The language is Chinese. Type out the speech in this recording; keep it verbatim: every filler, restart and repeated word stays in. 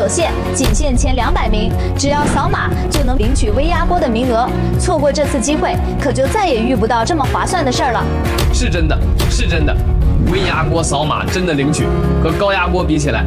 有限，仅限前两百名，只要扫码就能领取微压锅的名额。错过这次机会，可就再也遇不到这么划算的事儿了。 是真的，是真的，微压锅扫码真的领取，和高压锅比起来，